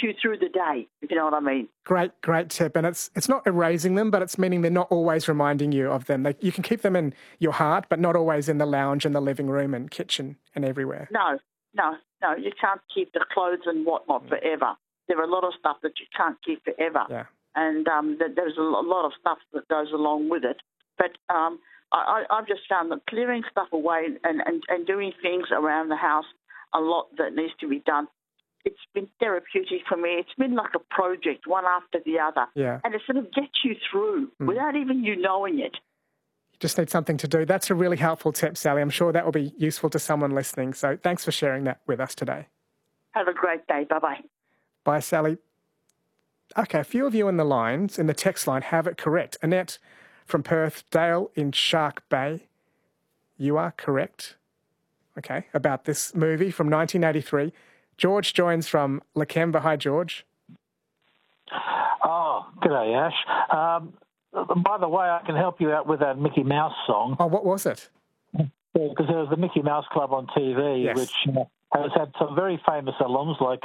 you through the day, if you know what I mean. Great tip. And it's not erasing them, but it's meaning they're not always reminding you of them. You can keep them in your heart, but not always in the lounge and the living room and kitchen and everywhere. No. You can't keep the clothes and whatnot forever. There are a lot of stuff that you can't keep forever. Yeah. And there's a lot of stuff that goes along with it. But I've just found that clearing stuff away and doing things around the house, a lot that needs to be done, it's been therapeutic for me. It's been like a project, one after the other. Yeah. And it sort of gets you through without even you knowing it. You just need something to do. That's a really helpful tip, Sally. I'm sure that will be useful to someone listening. So thanks for sharing that with us today. Have a great day. Bye-bye. Bye, Sally. Okay, a few of you in the text line have it correct. Annette from Perth, Dale in Shark Bay. You are correct. Okay, about this movie from 1983. George joins from Lakemba. Hi, George. Oh, g'day, Ash. By the way, I can help you out with that Mickey Mouse song. Oh, what was it? Because there was the Mickey Mouse Club on TV, yes. which has had some very famous alums like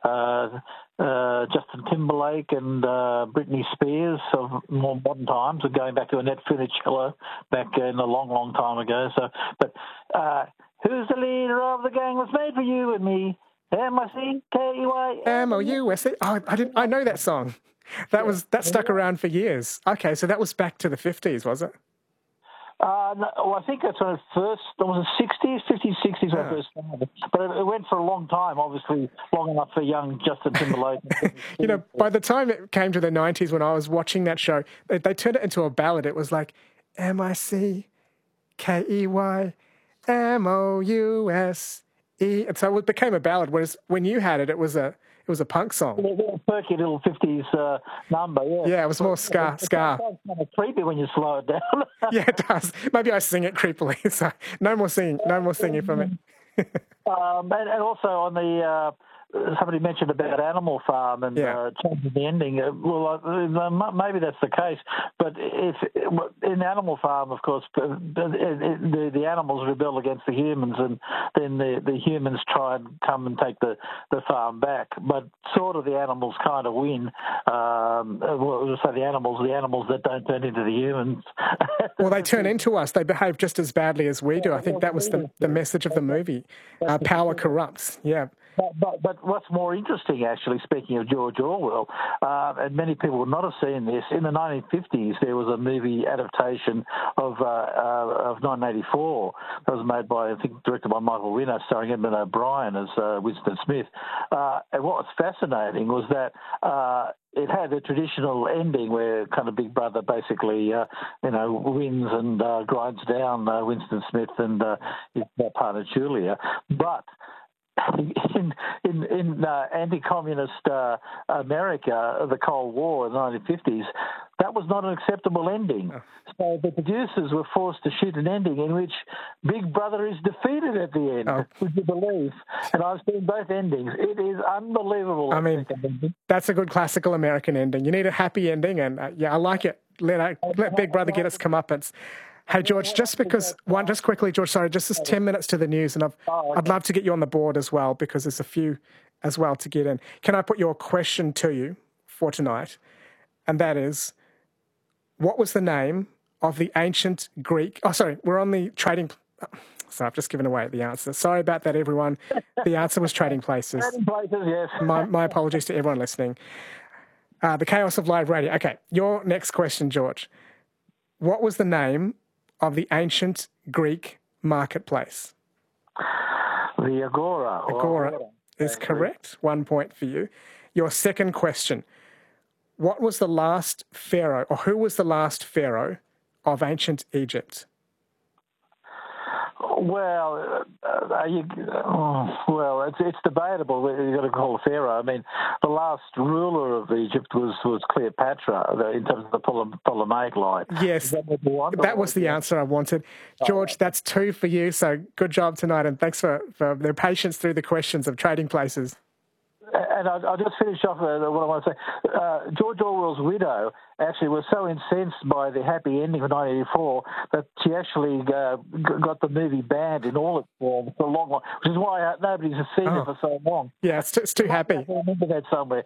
Justin Timberlake and Britney Spears of more modern times, and going back to Annette Funicello back in a long, long time ago. So, but who's the leader of the gang that's made for you and me? M-I-C-K-E-Y. M-O-U-S-E. Oh, I know that song. That stuck around for years. Okay, so that was back to the 50s, was it? No, well, I think that's when it first, was it 60s, 50s, 60s when it first started. But it went for a long time, obviously, long enough for young Justin Timberlake. By the time it came to the 90s when I was watching that show, they turned it into a ballad. It was like, M-I-C-K-E-Y, M-O-U-S-E. And so it became a ballad, whereas when you had it, it was a punk song. A perky little 50s number, yeah. Yeah, it was more ska. It sounds kind of creepy when you slow it down. Yeah, it does. Maybe I sing it creepily. So no more singing from it. And also on the somebody mentioned about Animal Farm and changing the ending. Maybe that's the case, but if in Animal Farm, of course, the animals rebel against the humans, and then the humans try and come and take the farm back. But sort of the animals kind of win. The animals that don't turn into the humans. Well, they turn into us. They behave just as badly as we do. I think that was the message of the movie. Power corrupts. Yeah. But what's more interesting, actually, speaking of George Orwell, and many people would not have seen this, in the 1950s there was a movie adaptation of 1984 that was made by, I think, directed by Michael Winner, starring Edmund O'Brien as Winston Smith. And what was fascinating was that it had a traditional ending where kind of Big Brother basically, wins and grinds down Winston Smith and his partner Julia. But in anti-communist America, the Cold War in the 1950s, that was not an acceptable ending. Oh. So the producers were forced to shoot an ending in which Big Brother is defeated at the end. Oh. Would you believe? And I've seen both endings. It is unbelievable. I mean, that's a good classical American ending. You need a happy ending, and I like it. Let Big Brother get its comeuppance. Hey, George, just quickly, George, sorry, just this 10 minutes to the news, and I'd love to get you on the board as well, because there's a few as well to get in. Can I put your question to you for tonight? And that is, what was the name of the ancient Greek... Oh, sorry, we're on the trading... Sorry, I've just given away the answer. Sorry about that, everyone. The answer was Trading Places. Trading Places, yes. My apologies to everyone listening. The chaos of live radio. Okay, your next question, George. What was the name of the ancient Greek marketplace? The Agora. Agora is correct. 1 point for you. Your second question. What was the last pharaoh, or who was the last pharaoh of ancient Egypt? Well, it's debatable whether you've got to call a pharaoh. I mean, the last ruler of Egypt was Cleopatra in terms of the Ptolemaic line. Yes, that was the answer I wanted. George, that's 2 for you, so good job tonight, and thanks for their patience through the questions of Trading Places. And I'll just finish off what I want to say. George Orwell's widow actually was so incensed by the happy ending of 1984 that she actually got the movie banned in all its forms for a long while, which is why nobody's seen it for so long. Yeah, it's too happy. I remember that somewhere.